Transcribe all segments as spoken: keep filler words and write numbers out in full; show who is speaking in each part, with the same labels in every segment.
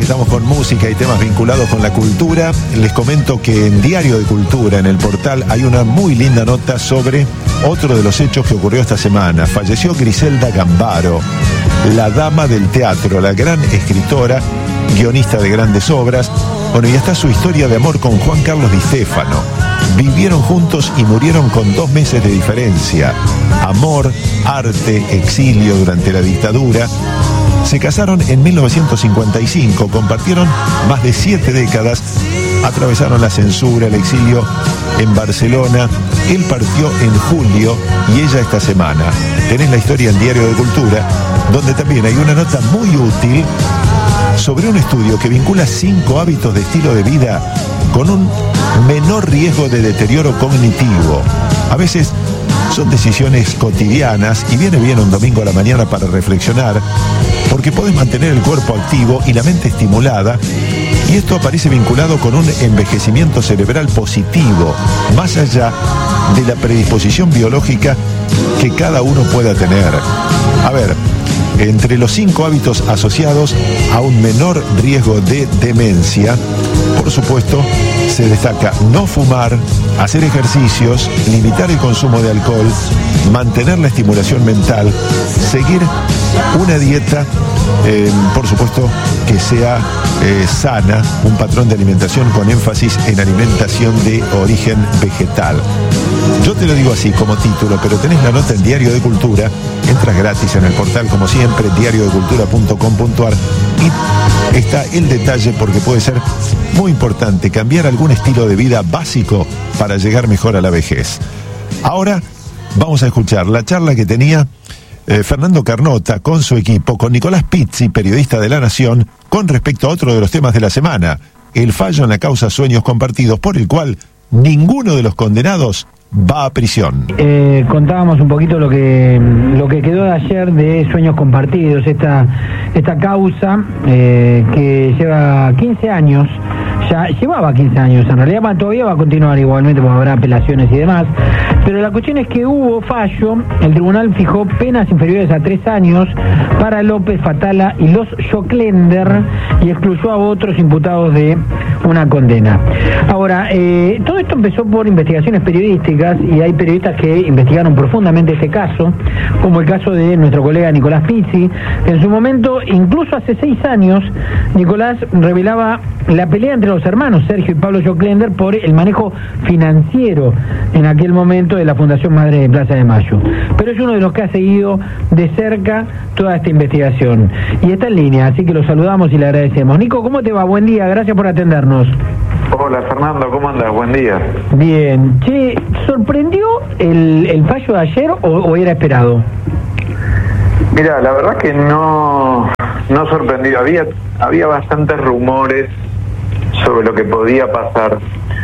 Speaker 1: estamos con música y temas vinculados con la cultura, les comento que en Diario de Cultura, en el portal, hay una muy linda nota sobre otro de los hechos que ocurrió esta semana. Falleció Griselda Gambaro, la dama del teatro, la gran escritora, guionista de grandes obras. Bueno, y está su historia de amor con Juan Carlos Di Stéfano. Vivieron juntos y murieron con dos meses de diferencia. Amor, arte, exilio durante la dictadura. Se casaron en mil novecientos cincuenta y cinco, compartieron más de siete décadas, atravesaron la censura, el exilio en Barcelona. Él partió en julio y ella esta semana. Tenés la historia en Diario de Cultura, donde también hay una nota muy útil sobre un estudio que vincula cinco hábitos de estilo de vida con un menor riesgo de deterioro cognitivo. A veces son decisiones cotidianas y viene bien un domingo a la mañana para reflexionar, porque podés mantener el cuerpo activo y la mente estimulada, y esto aparece vinculado con un envejecimiento cerebral positivo, más allá de la predisposición biológica que cada uno pueda tener. A ver, entre los cinco hábitos asociados a un menor riesgo de demencia, por supuesto, se destaca no fumar, hacer ejercicios, limitar el consumo de alcohol, mantener la estimulación mental, seguir una dieta, eh, por supuesto, que sea eh, sana, un patrón de alimentación con énfasis en alimentación de origen vegetal. Yo te lo digo así como título, pero tenés la nota en Diario de Cultura, entras gratis en el portal como siempre, diario de cultura punto com punto a r, y está el detalle porque puede ser muy importante cambiar algún estilo de vida básico para llegar mejor a la vejez. Ahora vamos a escuchar la charla que tenía eh, Fernando Carnota con su equipo, con Nicolás Pizzi, periodista de La Nación, con respecto a otro de los temas de la semana, el fallo en la causa Sueños Compartidos, por el cual ninguno de los condenados va a prisión.
Speaker 2: Eh, contábamos un poquito lo que lo que quedó de ayer de Sueños Compartidos, esta esta causa eh, que lleva quince años, ya llevaba quince años, en realidad todavía va a continuar igualmente porque habrá apelaciones y demás, pero la cuestión es que hubo fallo, el tribunal fijó penas inferiores a tres años para López, Fatala y los Joclender y excluyó a otros imputados de una condena. Ahora, eh, todo esto empezó por investigaciones periodísticas y hay periodistas que investigaron profundamente este caso, como el caso de nuestro colega Nicolás Pizzi, que en su momento, incluso hace seis años, Nicolás revelaba la pelea entre los hermanos Sergio y Pablo Joclender por el manejo financiero en aquel momento de la Fundación Madre de Plaza de Mayo. Pero es uno de los que ha seguido de cerca toda esta investigación y está en línea, así que lo saludamos y le agradecemos. Nico, ¿cómo te va? Buen día, gracias por atendernos.
Speaker 3: Hola Fernando, ¿cómo andas? Buen día.
Speaker 2: Bien. Che, ¿sorprendió el, el fallo de ayer o, o era esperado?
Speaker 3: Mira, la verdad que no, no sorprendió. Había, había bastantes rumores sobre lo que podía pasar.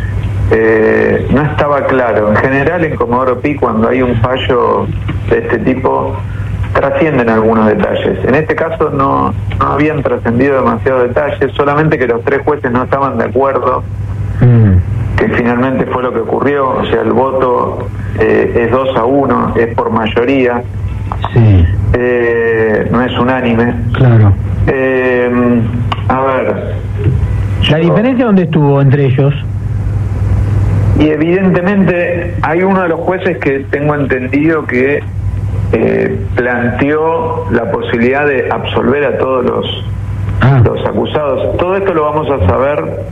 Speaker 3: Eh, no estaba claro. En general, en Comodoro Pi, cuando hay un fallo de este tipo, trascienden algunos detalles. En este caso no, no habían trascendido demasiados detalles, solamente que los tres jueces no estaban de acuerdo, mm. que finalmente fue lo que ocurrió. O sea, el voto eh, es dos a uno, es por mayoría, sí. eh, no es unánime. Claro. Eh, a ver,
Speaker 2: ¿la yo, diferencia dónde estuvo entre ellos?
Speaker 3: Y evidentemente hay uno de los jueces que tengo entendido que Eh, planteó la posibilidad de absolver a todos los, ah. los acusados. Todo esto lo vamos a saber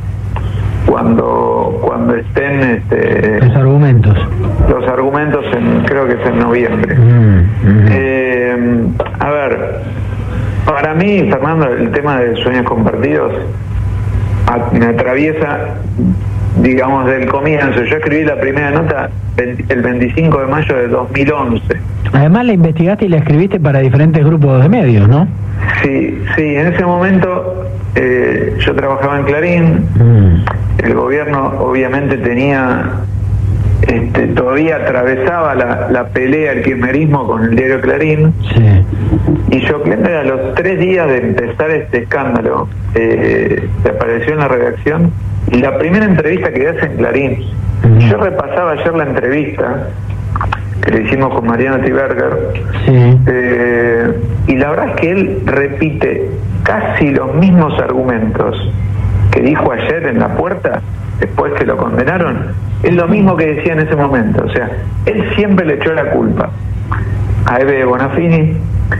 Speaker 3: cuando cuando estén este,
Speaker 2: los argumentos
Speaker 3: los argumentos en, creo que es en noviembre.
Speaker 2: mm, mm.
Speaker 3: Eh, a ver, para mí, Fernando, el tema de Sueños Compartidos a, me atraviesa, digamos, del comienzo. Yo escribí la primera nota el veinticinco de mayo de dos mil once.
Speaker 2: Además la investigaste y la escribiste para diferentes grupos de medios, ¿no?
Speaker 3: Sí, sí, en ese momento eh, yo trabajaba en Clarín, mm. el gobierno obviamente tenía, este, todavía atravesaba la, la pelea, el kirchnerismo con el diario Clarín, sí. Y Joclender, a los tres días de empezar este escándalo, eh, se apareció en la redacción y la primera entrevista que hace en Clarín, mm. yo repasaba ayer la entrevista que le hicimos con Mariano Tiberger, sí. eh, y la verdad es que él repite casi los mismos argumentos que dijo ayer en la puerta, después que lo condenaron, es lo mismo que decía en ese momento. O sea, él siempre le echó la culpa a Eve Bonafini.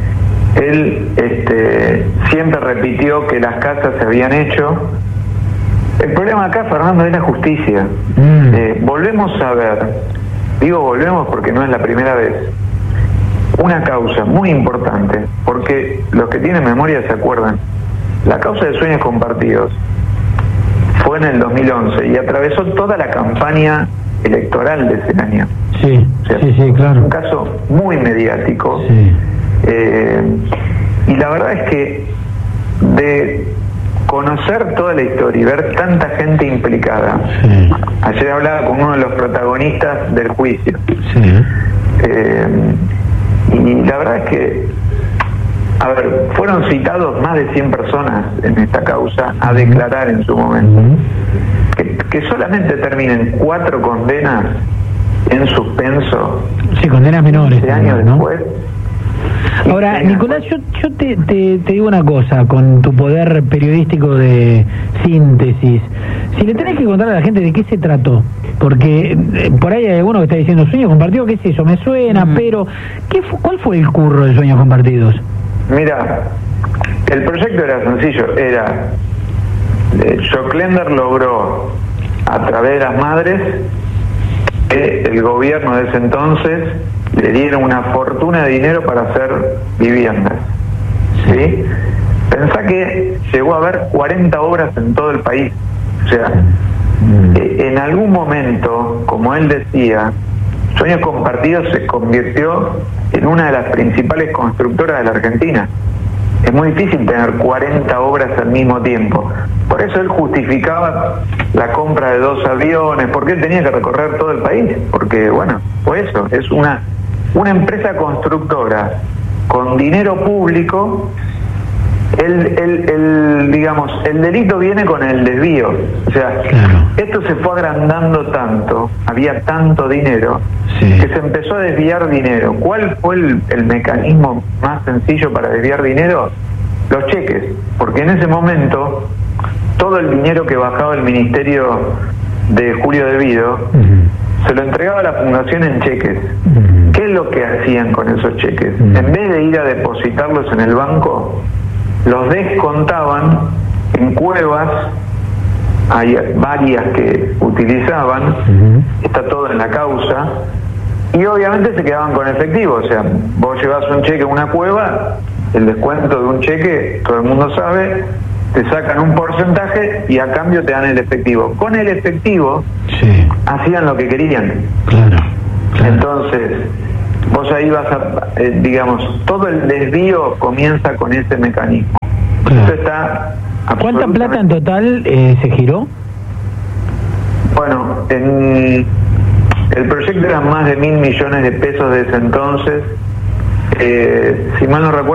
Speaker 3: Él este, siempre repitió que las casas se habían hecho. El problema acá, Fernando, es la justicia. Mm. Eh, volvemos a ver, digo volvemos porque no es la primera vez, una causa muy importante, porque los que tienen memoria se acuerdan. La causa de Sueños Compartidos fue en el dos mil once y atravesó toda la campaña electoral de ese año.
Speaker 2: Sí, o sea, sí, sí, claro.
Speaker 3: Un caso muy mediático.
Speaker 2: Sí.
Speaker 3: Eh, y la verdad es que de conocer toda la historia y ver tanta gente implicada, sí. Ayer hablaba con uno de los protagonistas del juicio. Sí. Eh, y la verdad es que, a ver, fueron citados más de cien personas en esta causa a declarar en su momento. Uh-huh. Que, que solamente terminen cuatro condenas en suspenso.
Speaker 2: Sí, condenas menores.
Speaker 3: años
Speaker 2: ¿no?
Speaker 3: después.
Speaker 2: Ahora, Nicolás, yo, yo te, te, te digo una cosa, con tu poder periodístico de síntesis. Si le tenés que contar a la gente de qué se trató, porque eh, por ahí hay alguno que está diciendo Sueños Compartidos, ¿qué es eso? Me suena, mm. pero ¿qué fu- ¿cuál fue el curro de Sueños Compartidos?
Speaker 3: Mira, el proyecto era sencillo, era... Eh, Joclender logró, a través de las madres, que el gobierno de ese entonces le dieron una fortuna de dinero para hacer viviendas. ¿Sí? Pensá que llegó a haber cuarenta obras en todo el país. O sea, eh, en algún momento, como él decía, Sueños Compartidos se convirtió en una de las principales constructoras de la Argentina. Es muy difícil tener cuarenta obras al mismo tiempo. Por eso él justificaba la compra de dos aviones, porque él tenía que recorrer todo el país. Porque, bueno, pues eso, es una, una empresa constructora con dinero público. El, el, el, digamos, el delito viene con el desvío. O sea, claro. Esto se fue agrandando tanto, había tanto dinero, sí. que se empezó a desviar dinero. ¿Cuál fue el, el mecanismo más sencillo para desviar dinero? Los cheques. Porque en ese momento, todo el dinero que bajaba el ministerio de Julio De Vido, uh-huh. se lo entregaba a la fundación en cheques. Uh-huh. ¿Qué es lo que hacían con esos cheques? Uh-huh. En vez de ir a depositarlos en el banco, los descontaban en cuevas, hay varias que utilizaban, uh-huh. está todo en la causa, y obviamente se quedaban con efectivo. O sea, vos llevas un cheque a una cueva, el descuento de un cheque, todo el mundo sabe, te sacan un porcentaje y a cambio te dan el efectivo. Con el efectivo sí. hacían lo que querían. Claro, claro. Entonces, vos ahí vas a, eh, digamos, todo el desvío comienza con ese mecanismo. Claro. Esto está
Speaker 2: ¿Cuánta plata en total eh, se giró?
Speaker 3: Bueno, en el proyecto eran más de mil millones de pesos de ese entonces. Eh, si mal no recuerdo,